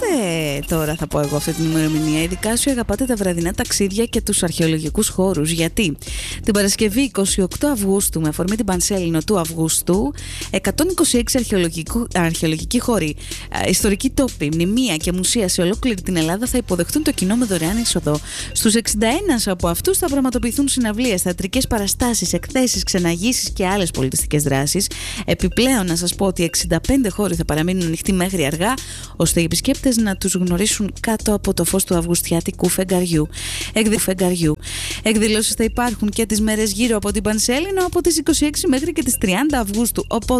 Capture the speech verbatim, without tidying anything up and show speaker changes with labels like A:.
A: Αγαπάτε, τώρα θα πω εγώ αυτή την ημερομηνία, ειδικά όσοι αγαπάτε τα βραδινά ταξίδια και τους αρχαιολογικούς χώρους. Γιατί την Παρασκευή εικοστή ογδόη Αυγούστου, με αφορμή την Πανσέλινο του Αυγούστου, εκατόν είκοσι έξι αρχαιολογικοί χώροι, ιστορικοί τόποι, μνημεία και μουσεία σε ολόκληρη την Ελλάδα θα υποδεχτούν το κοινό με δωρεάν είσοδο. Στους εξήντα ένα από αυτούς θα πραγματοποιηθούν συναυλίες, θεατρικές παραστάσεις, εκθέσεις, ξεναγήσεις και άλλες πολιτιστικές δράσεις. Επιπλέον, να σας πω ότι εξήντα πέντε χώροι θα παραμείνουν ανοιχτοί μέχρι αργά, ώστε οι επισκέπτες να τους γνωρίσουν κάτω από το φως του αυγουστιάτικου φεγγαριού. φεγγαριού. Εκδηλώσεις θα υπάρχουν και τις μέρες γύρω από την Πανσέλινο από τις είκοσι έξι μέχρι και τις τριάντα Αυγούστου. Οπότε